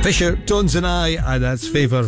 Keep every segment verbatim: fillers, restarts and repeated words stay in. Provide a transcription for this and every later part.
Fisher, Jones and I, and that's Favour.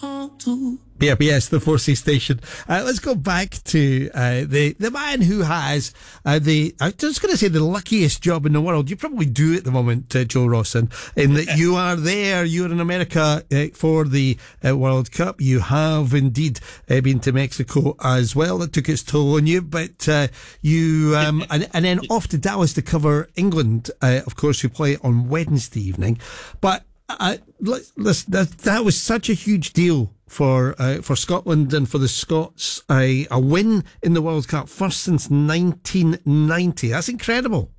B R B S, the four C station. Uh, let's go back to uh, the the man who has uh, the, I was just going to say the luckiest job in the world. You probably do at the moment, uh, Joe Rawson, in that you are there, you're in America uh, for the uh, World Cup. You have indeed uh, been to Mexico as well. That took its toll on you, but uh, you, um, and, and then off to Dallas to cover England, uh, of course, who play on Wednesday evening. But uh, let's, that, that was such a huge deal for uh, for Scotland and for the Scots. A, a win in the World Cup, first since nineteen ninety. That's incredible.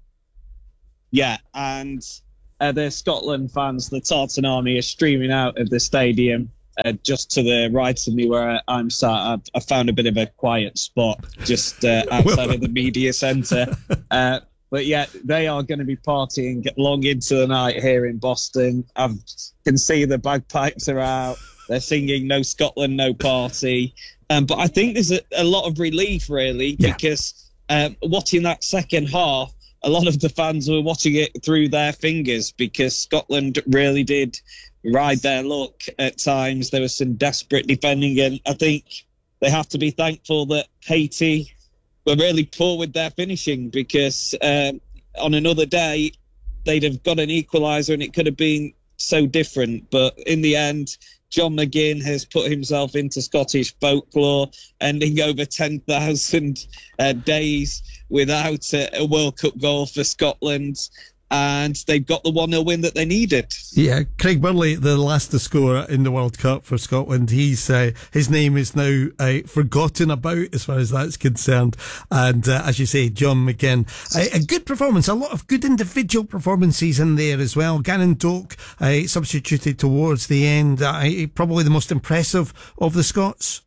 Yeah, and uh, the Scotland fans, the Tartan Army, are streaming out of the stadium. Uh, just to the right of me where I'm sat, I, I found a bit of a quiet spot just uh, outside of the media centre. Uh, But yeah, they are going to be partying long into the night here in Boston. I can see the bagpipes are out. They're singing "No Scotland, No Party." Um, but I think there's a, a lot of relief, really, yeah. because um, watching that second half, a lot of the fans were watching it through their fingers because Scotland really did ride their luck at times. There was some desperate defending, and I think they have to be thankful that Haiti were really poor with their finishing because um, on another day they'd have got an equaliser and it could have been so different. But in the end, John McGinn has put himself into Scottish folklore, ending over ten thousand uh, days without a, a World Cup goal for Scotland. And they've got the one nil win that they needed. Yeah, Craig Burley, the last to score in the World Cup for Scotland, he's uh, his name is now uh, forgotten about as far as that's concerned. And uh, as you say, John McGinn, a, a good performance, a lot of good individual performances in there as well. Gannon Doak uh, substituted towards the end, uh, probably the most impressive of the Scots.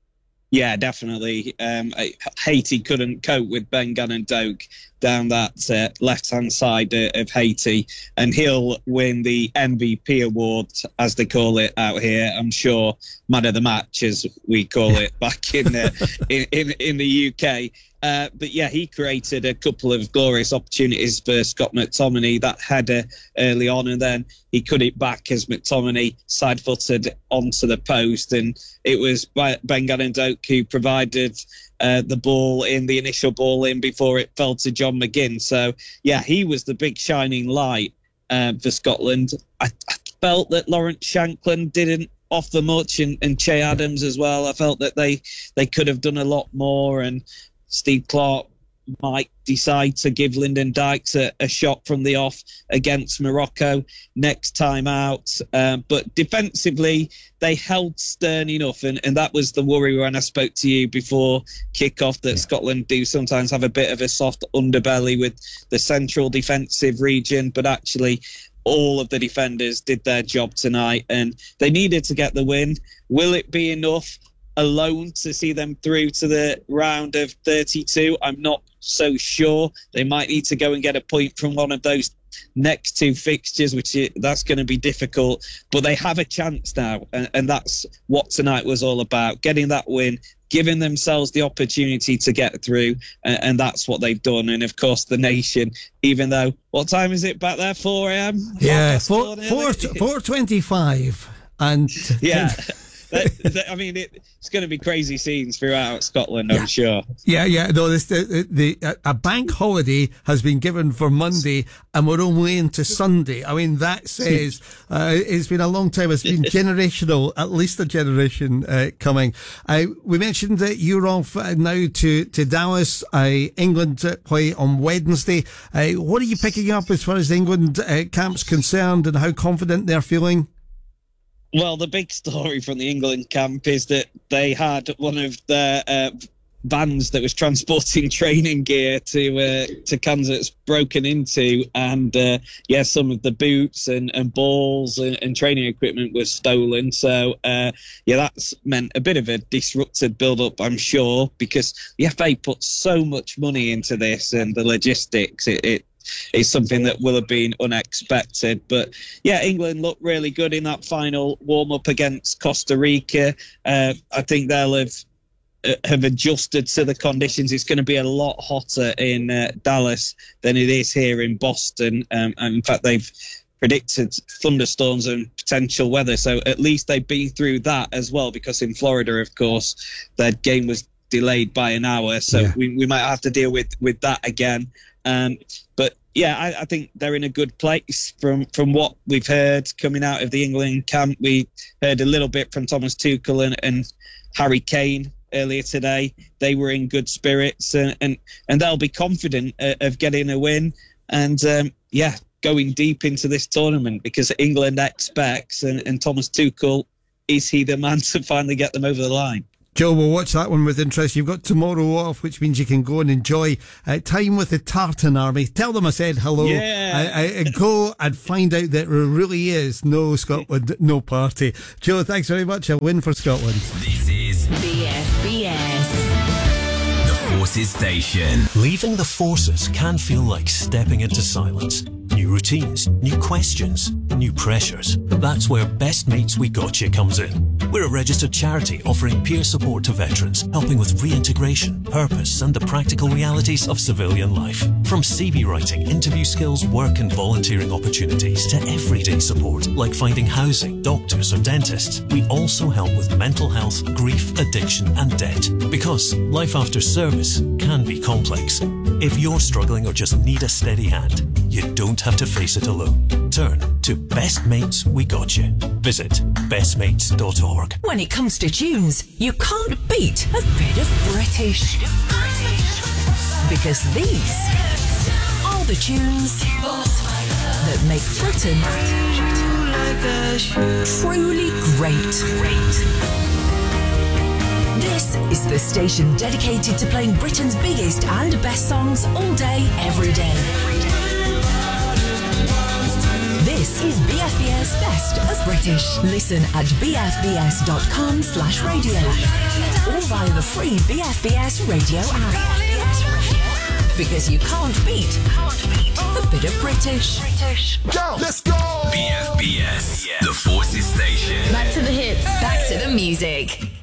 Yeah, definitely. Um, Haiti couldn't cope with Ben Gannon Doak down that uh, left-hand side uh, of Haiti, and he'll win the M V P award, as they call it out here. I'm sure man of the match, as we call it back in uh, in, in in the U K. Uh, but yeah, he created a couple of glorious opportunities for Scott McTominay, that header early on, and then he cut it back as McTominay side-footed onto the post, and it was Ben Gannon Doak who provided uh, the ball in, the initial ball in, before it fell to John McGinn. So yeah, he was the big shining light uh, for Scotland. I, I felt that Lawrence Shankland didn't offer much, and, and Che Adams as well. I felt that they they could have done a lot more, and Steve Clarke might decide to give Lyndon Dykes a, a shot from the off against Morocco next time out. Um, but defensively, they held stern enough, and, and that was the worry when I spoke to you before kick-off, that yeah. Scotland do sometimes have a bit of a soft underbelly with the central defensive region, but actually all of the defenders did their job tonight, and they needed to get the win. Will it be enough alone to see them through to the round of thirty-two? I'm not so sure. They might need to go and get a point from one of those next two fixtures, which is, that's going to be difficult, but they have a chance now, and, and that's what tonight was all about, getting that win, giving themselves the opportunity to get through, and, and that's what they've done. And of course the nation, even though, what time is it back there, four a.m? Yeah, four, four, four twenty-five, and yeah. I mean, it, it's going to be crazy scenes throughout Scotland, I'm yeah. sure. Yeah, yeah. No, this, the, the, a bank holiday has been given for Monday, and we're only into Sunday. I mean, that says uh, it's been a long time. It's been generational, at least a generation uh, coming. Uh, we mentioned that you're off now to, to Dallas. Uh, England play on Wednesday. Uh, what are you picking up as far as the England uh, camp's concerned, and how confident they're feeling? Well, the big story from the England camp is that they had one of their uh, vans that was transporting training gear to uh, to Kansas broken into, and uh, yeah, some of the boots and, and balls and, and training equipment was stolen. So uh, yeah, that's meant a bit of a disrupted build-up, I'm sure, because the F A put so much money into this, and the logistics, it, it is something that will have been unexpected. But yeah, England looked really good in that final warm-up against Costa Rica. Uh, I think they'll have have adjusted to the conditions. It's going to be a lot hotter in uh, Dallas than it is here in Boston. Um, and in fact, they've predicted thunderstorms and potential weather. So at least they've been through that as well, because in Florida, of course, their game was delayed by an hour. So yeah. we, we might have to deal with, with that again. Um, but yeah, I, I think they're in a good place from, from what we've heard coming out of the England camp. We heard a little bit from Thomas Tuchel and, and Harry Kane earlier today. They were in good spirits, and, and, and they'll be confident uh, of getting a win. And um, yeah, going deep into this tournament, because England expects, and, and Thomas Tuchel, is he the man to finally get them over the line? Joe, we'll watch that one with interest. You've got tomorrow off, which means you can go and enjoy uh, time with the Tartan Army. Tell them I said hello. Yeah. Uh, uh, go and find out that there really is no Scotland, no party. Joe, thanks very much. A win for Scotland. This is B F B S. The Forces Station. Leaving the forces can feel like stepping into silence. New routines, new questions, new pressures. That's where Best Mates We Got You comes in. We're a registered charity offering peer support to veterans, helping with reintegration, purpose, and the practical realities of civilian life. From C V writing, interview skills, work and volunteering opportunities to everyday support, like finding housing, doctors or dentists. We also help with mental health, grief, addiction and debt. Because life after service can be complex. If you're struggling or just need a steady hand, you don't have to face it alone. Turn to Best Mates We Got You. Visit best mates dot org. When it comes to tunes, you can't beat a bit of British. Because these are the tunes that make Britain truly great. This is the station dedicated to playing Britain's biggest and best songs all day, every day. This is B F B S Best of British. Listen at b f b s dot com slash radio or via the free B F B S radio app. Because you can't beat a bit of British. Go! Let's go! B F B S, the Forces Station. Back to the hits. Back to the music.